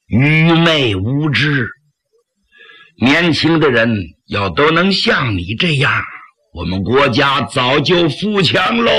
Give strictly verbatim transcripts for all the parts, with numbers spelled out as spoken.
愚昧无知。年轻的人要都能像你这样，我们国家早就富强喽。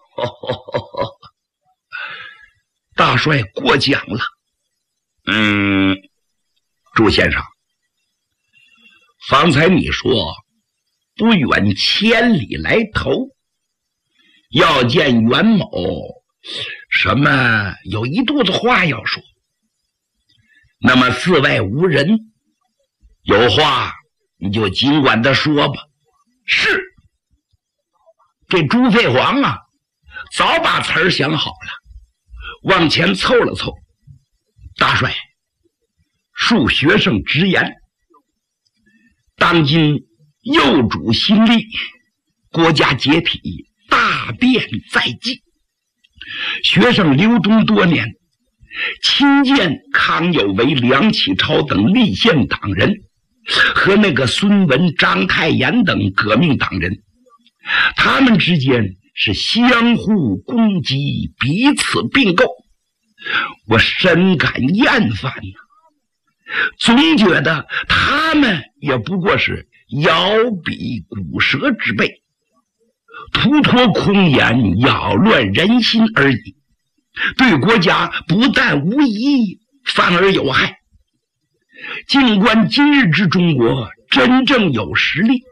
大帅过奖了。嗯，朱先生，方才你说不远千里来投，要见袁某，什么有一肚子话要说。那么寺外无人，有话你就尽管的说吧。是。这朱飞黄啊，早把词儿想好了，往前凑了凑。大帅，恕学生直言，当今幼主新立，国家解体，大变在即。学生留中多年，亲见康有为、梁启超等立宪党人和那个孙文、章太炎等革命党人，他们之间是相互攻击，彼此并购，我深感厌烦呐、啊。总觉得他们也不过是咬笔骨舌之辈，突脱空言，扰乱人心而已，对国家不但无益，反而有害。尽管今日之中国真正有实力，